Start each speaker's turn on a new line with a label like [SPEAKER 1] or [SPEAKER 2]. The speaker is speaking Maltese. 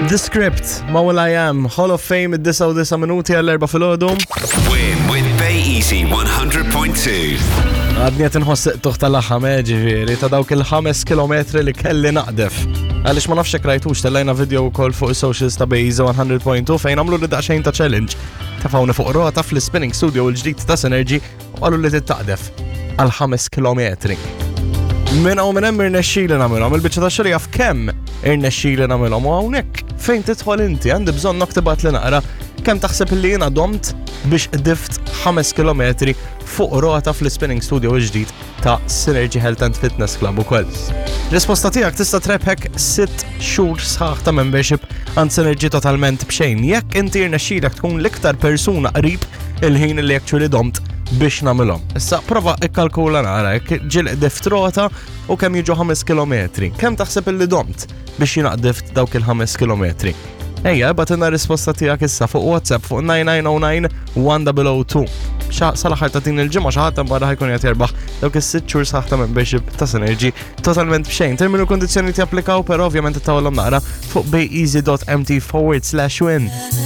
[SPEAKER 1] The Script, ma' Will I Am, Hall of Fame id-9 minuti għall-4 fil-ħodu.
[SPEAKER 2] Win with Bay Easy 100.2.
[SPEAKER 1] Għadni għet nħossiq tuħ tal-laħam ġifiri ta' dawk il-5 kilometri li kelli naqdef. Għalix ma nafxek rajtux tellajna video kol fuq socials ta' Bay Easy 100.2 fejn għamlu li daqxajn ta' challenge. Tafawni fuq rota fl-spinning studio l-ġdid ta' Synergy u għallu li t-taqdef għal 5 kilometri. Minna u minn hemm irnexxieli nagħmilhom, il-biċċa ta' xogħol jaf kemm irnexxieli nagħmilhom u hawnhekk fejn tidħol inti għandi bżonn noktibat li naqra kemm taħseb li jiena domt biex dift 5 kilometri fuq rota fl-spinning studio ġdid ta' Synergy Health and Fitness Club ukoll. Risposta tiegħek tista' trebħek 6 xhur sħaħ ta' membership għand Synergy totalment b'xejn. Jekk inti irnexxielek tkun l-iktar persuna qrib il-ħin li actually domt biex namilhom. Issa prova ikkalkula nara jekk ġil dift rota u kemm jiġu 5 kilometri. Kemm taħseb illi domt biex jinaqdift dawk il-5 kilometri? Ejja, batina risposta tiegħek issa fuq WhatsApp fuq 9909-1002. Sal-aħħar ta' din il-ġimgħa xi ħadd imbagħad ħajkun qed jerbaħ dawk is-6 xhur sħaħ ta' membership ta' Synergy totalment b'xejn. Terminu kondizzjoni japplikaw, però ovvjament ittawalhom naqra fuq bayeasy.mt/win.